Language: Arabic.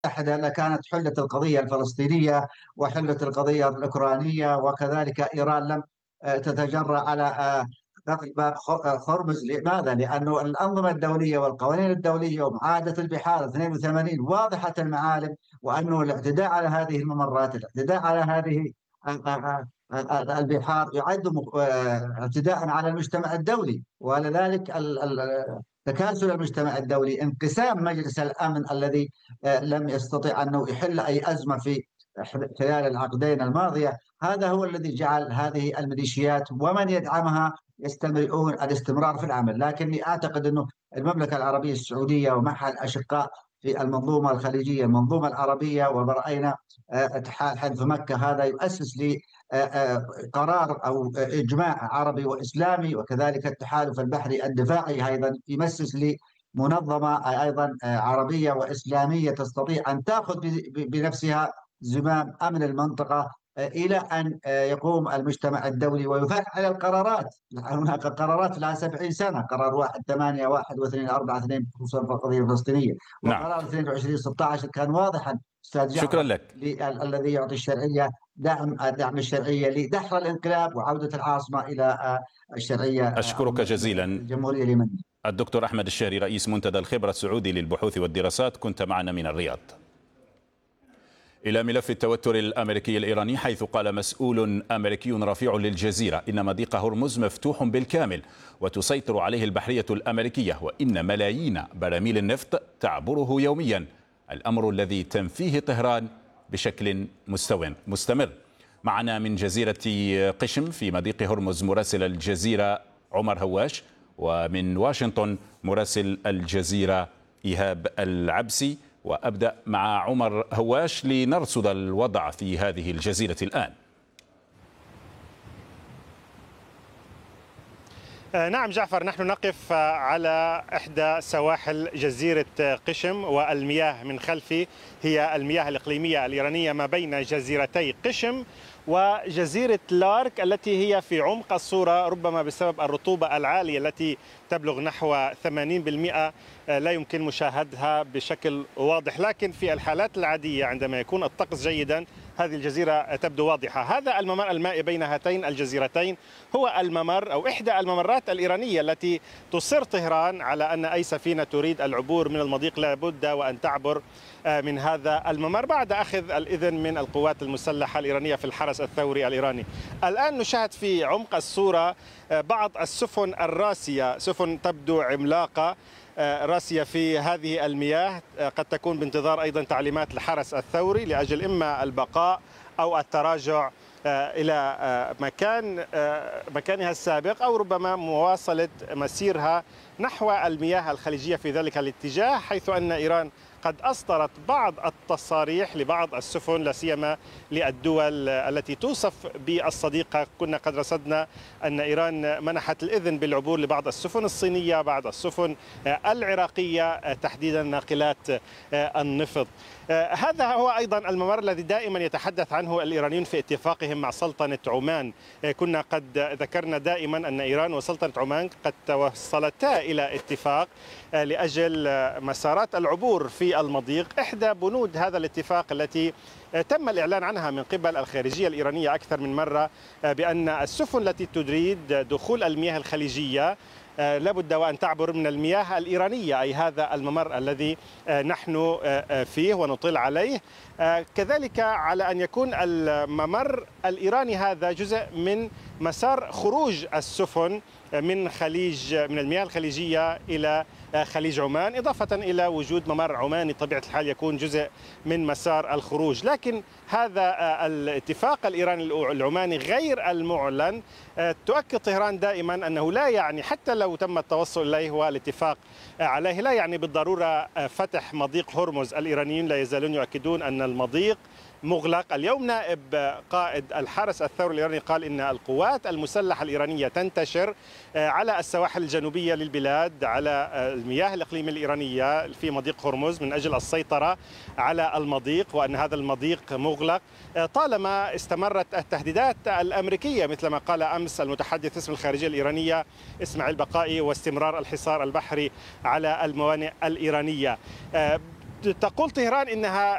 المتحدة لكانت حلت القضية الفلسطينية وحلت القضية الأوكرانية، وكذلك إيران لم تتجرأ على قتل باب خرمز. لماذا؟ لأنه الأنظمة الدولية والقوانين الدولية ومعاهدة البحار 82 واضحة المعالم، وأنه الاعتداء على هذه الممرات، الاعتداء على هذه البحار يعد اعتداء على المجتمع الدولي. ولذلك تكاسل المجتمع الدولي، انقسام مجلس الأمن الذي لم يستطع أنه يحل أي أزمة في خلال العقدين الماضية، هذا هو الذي جعل هذه الميليشيات ومن يدعمها يستمرئون الاستمرار في العمل. لكني أعتقد أنه المملكة العربية السعودية ومعها الأشقاء في المنظومة الخليجية، المنظومة العربية، ورأينا اتحاد حلف مكة هذا يؤسس لقرار أو إجماع عربي وإسلامي، وكذلك التحالف البحري الدفاعي أيضا يمسس لمنظمة أيضا عربية وإسلامية تستطيع أن تأخذ بنفسها زمام أمن المنطقة، إلى أن يقوم المجتمع الدولي ويفعل القرارات. هناك قرارات لها 70 سنة، قرار 1/8 و2/4/2 خصوصا في القضية الفلسطينية، نعم. وقرار 22/16 كان واضحا أستاذ شكرا جعفر لك. الذي يعطي الشرعية دعم الشرعية لدحر الانقلاب وعودة العاصمة إلى الشرعية أو أشكرك جزيلا الجمهورية اليمنية. الدكتور أحمد الشهري، رئيس منتدى الخبرة السعودي للبحوث والدراسات، كنت معنا من الرياض. إلى ملف التوتر الأمريكي الإيراني، حيث قال مسؤول أمريكي رفيع للجزيرة إن مضيق هرمز مفتوح بالكامل وتسيطر عليه البحرية الأمريكية، وإن ملايين براميل النفط تعبره يوميا، الأمر الذي تنفيه طهران بشكل مستمر. معنا من جزيرة قشم في مضيق هرمز مراسل الجزيرة عمر هواش، ومن واشنطن مراسل الجزيرة إيهاب العبسي. وأبدأ مع عمر هواش لنرصد الوضع في هذه الجزيرة الآن. نعم جعفر، نحن نقف على إحدى سواحل جزيرة قشم، والمياه من خلفي هي المياه الإقليمية الإيرانية ما بين جزيرتي قشم وجزيرة لارك التي هي في عمق الصورة، ربما بسبب الرطوبة العالية التي تبلغ نحو 80% لا يمكن مشاهدتها بشكل واضح. لكن في الحالات العادية عندما يكون الطقس جيدا هذه الجزيرة تبدو واضحة. هذا الممر المائي بين هاتين الجزيرتين هو الممر أو إحدى الممرات الإيرانية التي تصر طهران على أن أي سفينة تريد العبور من المضيق لابد وأن تعبر من هذا الممر بعد أخذ الإذن من القوات المسلحة الإيرانية في الحرس الثوري الإيراني. الآن نشاهد في عمق الصورة بعض السفن الراسية، سفن تبدو عملاقة راسية في هذه المياه، قد تكون بانتظار أيضا تعليمات الحرس الثوري لأجل إما البقاء أو التراجع إلى مكانها السابق، أو ربما مواصلة مسيرها نحو المياه الخليجية في ذلك الاتجاه، حيث أن إيران قد أصدرت بعض التصاريح لبعض السفن لا سيما للدول التي توصف بالصديقة. كنا قد رصدنا أن إيران منحت الإذن بالعبور لبعض السفن الصينية، بعض السفن العراقية تحديدا ناقلات النفط. هذا هو أيضا الممر الذي دائما يتحدث عنه الإيرانيون في اتفاقهم مع سلطنة عمان. كنا قد ذكرنا دائما أن إيران وسلطنة عمان قد توصلتا إلى اتفاق لأجل مسارات العبور في المضيق. إحدى بنود هذا الاتفاق التي تم الإعلان عنها من قبل الخارجية الإيرانية أكثر من مرة بأن السفن التي تريد دخول المياه الخليجية لابد وأن تعبر من المياه الإيرانية، أي هذا الممر الذي نحن فيه ونطل عليه. كذلك على أن يكون الممر الإيراني هذا جزء من مسار خروج السفن من المياه الخليجية إلى خليج عمان، إضافة إلى وجود ممر عماني طبيعة الحال يكون جزء من مسار الخروج. لكن هذا الاتفاق الإيراني العماني غير المعلن تؤكد طهران دائما أنه لا يعني، حتى لو تم التوصل إليه والاتفاق عليه، لا يعني بالضرورة فتح مضيق هرمز. الإيرانيين لا يزالون يؤكدون أن المضيق مغلق. اليوم نائب قائد الحرس الثوري الإيراني قال إن القوات المسلحة الإيرانية تنتشر على السواحل الجنوبية للبلاد على المياه الإقليمية الإيرانية في مضيق هرمز من أجل السيطرة على المضيق، وأن هذا المضيق مغلق طالما استمرت التهديدات الأمريكية مثل ما قال أمس المتحدث باسم الخارجية الإيرانية إسماعيل بقائي، واستمرار الحصار البحري على الموانئ الإيرانية. تقول طهران إنها